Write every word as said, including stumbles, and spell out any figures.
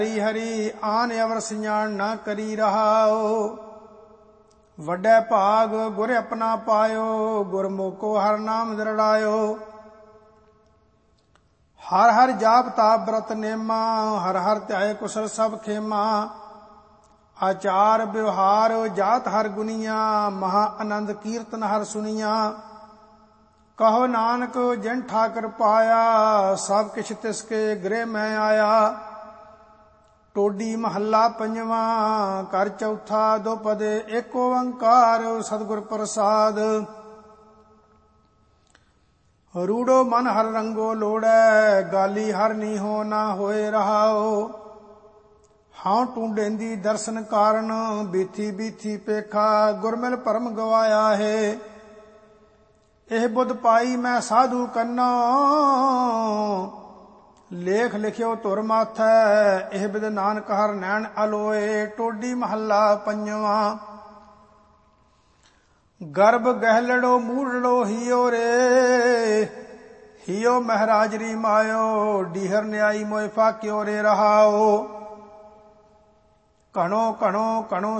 हरी हरी आन अवर सियाण न करी रहाओ। वड्डे भाग गुर अपना पायो, गुरमुखो हर नाम दृढ़ायो। हर हर जाप ताप व्रत नेमा, हर हर ध्याय कुशल सब खेमा। आचार व्यवहार जात हर गुनिया, महा आनंद कीर्तन हर सुनिया। कहो नानक जिन ठाकर पाया, सब किछ तिसके गृह मैं आया। टोडी महला पंजवा, कर चौथा दोपद एक ओंकार, सतगुर प्रसाद। रूड़ो मन हर रंगो लोड़ै, गाली हर नीहो ना होए रहाओ। हां टूंडेंदी दर्शन कारण, बीथी बीथी पेखा गुरमिल परम गवाया है। एह बुध पाई मैं साधु कन्ना, लेख लिखियो तुर माथै। एह बिद नानक हर नैन अलोए, टोडी महला पंजवा। गर्भ गहलड़ो मूड़ड़ो हियो रे, हियो महराजरी मायो। डीहर न्याई मोय फाक्यो रे रहाओ। कणो कणो कणो